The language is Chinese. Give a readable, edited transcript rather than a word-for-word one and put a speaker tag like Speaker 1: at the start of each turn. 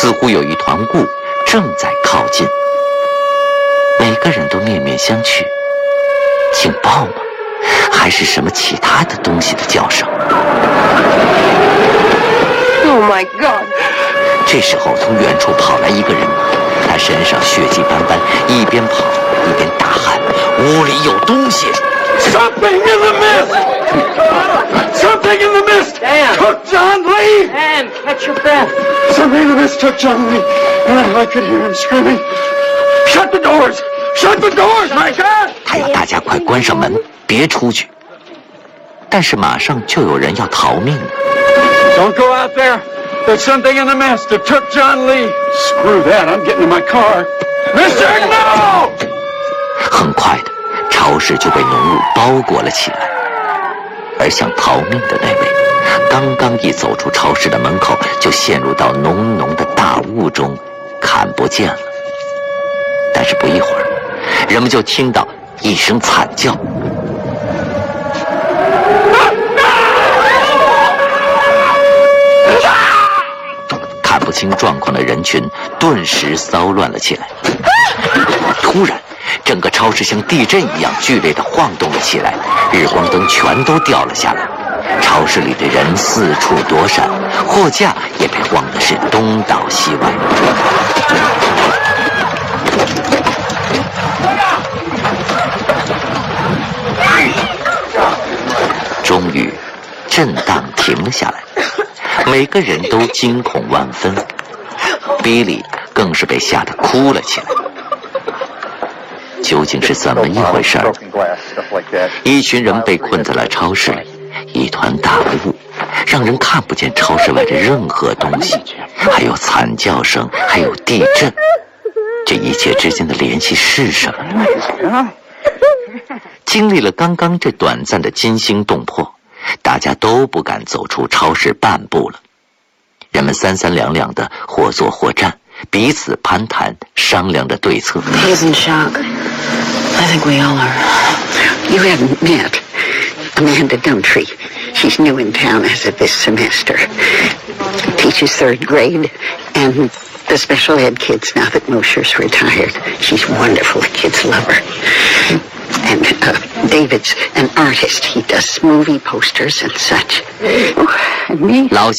Speaker 1: 似乎有一团雾正在靠近。每个人都面面相觑，警报吗？还是什么其他的东西的叫声？
Speaker 2: Oh my God！
Speaker 1: 这时候，从远处跑来一个人，他身上血迹斑斑，一边跑一边大喊：“屋里有东西
Speaker 3: ！”Something in the mist! Something in the mist! Took John Lee!
Speaker 2: Dan, catch your breath.
Speaker 3: Something in the mist took John Lee, and I could hear him screaming, "Shut the doors! Shut the doors, my God!"
Speaker 1: 他要大家快关上门，别出去。但是马上就有人要逃命了。
Speaker 3: Don't go out there. There's something in the mist that took John Lee. Screw that. I'm getting in my car. Mr. No!
Speaker 1: 很快的，超市就被浓雾包裹了起来。而想逃命的那位，刚刚一走出超市的门口，就陷入到浓浓的大雾中，看不见了。但是不一会儿，人们就听到一声惨叫。 看不清状况的人群顿时骚乱了起来。突然，整个超市像地震一样剧烈地晃动了起来，日光灯全都掉了下来，超市里的人四处躲闪，货架也被晃得是东倒西歪。终于，震荡停了下来。 每个人都惊恐万分，比利更是被吓得哭了起来。究竟是怎么一回事？一群人被困在了超市里，一团大雾，让人看不见超市外的任何东西，还有惨叫声，还有地震。这一切之间的联系是什么呢？经历了刚刚这短暂的惊心动魄。 大家都不敢走出超市半步了，人们三三两两的或坐或站，彼此攀谈，商量着对策。
Speaker 4: He's in shock. I think we all are. You haven't met Amanda Dumtree. She's new in town as of this semester. Teaches 3rd grade and the special ed kids now that Mosher's retired. She's wonderful. The kids love her. And David's an artist. He does movie posters and such. Oh, and me.